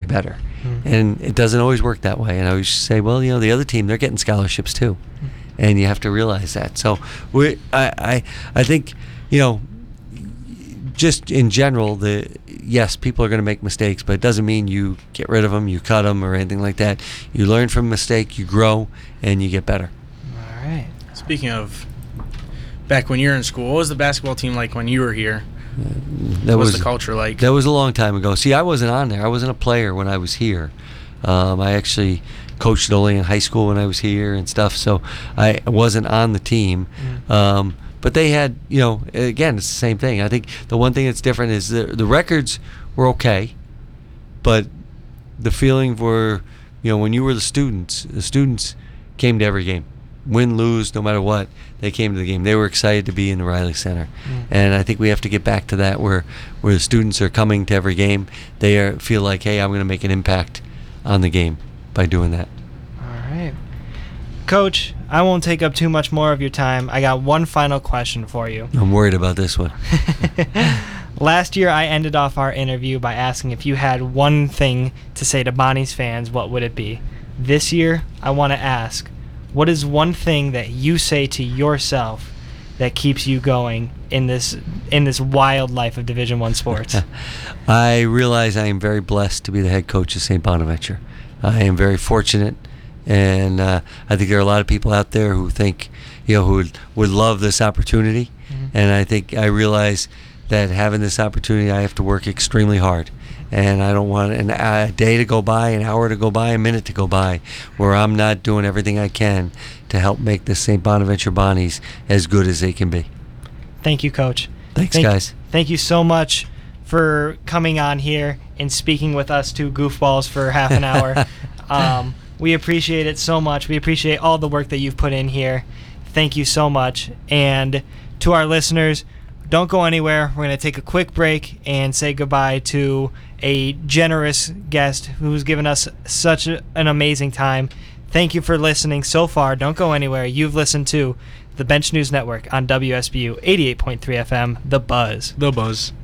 better. And it doesn't always work that way. And I always say, well, the other team, they're getting scholarships too. And you have to realize that. So I think, just in general, yes, people are going to make mistakes, but it doesn't mean you get rid of them, you cut them, or anything like that. You learn from a mistake, you grow, and you get better. All right. Speaking of back when you were in school, what was the basketball team like when you were here? What was the culture like? That was a long time ago. See, I wasn't on there. I wasn't a player when I was here. I actually coached only in high school when I was here and stuff, so I wasn't on the team. But they had, again, it's the same thing. I think the one thing that's different is the records were okay, but the feeling for, when you were the students came to every game. Win, lose, no matter what, they came to the game. They were excited to be in the Riley Center. And I think we have to get back to that where the students are coming to every game. They feel like, hey, I'm going to make an impact on the game by doing that. All right. Coach, I won't take up too much more of your time. I got one final question for you. I'm worried about this one. Last year, I ended off our interview by asking if you had one thing to say to Bonnie's fans, what would it be? This year, I want to ask, what is one thing that you say to yourself that keeps you going in this wild life of Division I sports? I realize I am very blessed to be the head coach of St. Bonaventure. I am very fortunate, and I think there are a lot of people out there who think, who would love this opportunity. And I realize that having this opportunity, I have to work extremely hard. And I don't want a day to go by, an hour to go by, a minute to go by where I'm not doing everything I can to help make the St. Bonaventure Bonnies as good as they can be. Thank you, Coach. Thanks, guys. Thank you so much for coming on here and speaking with us two goofballs for half an hour. We appreciate it so much. We appreciate all the work that you've put in here. Thank you so much. And to our listeners, don't go anywhere. We're going to take a quick break and say goodbye to a generous guest who's given us such an amazing time. Thank you for listening so far. Don't go anywhere. You've listened to the Bench News Network on WSBU 88.3 FM, The Buzz. The Buzz.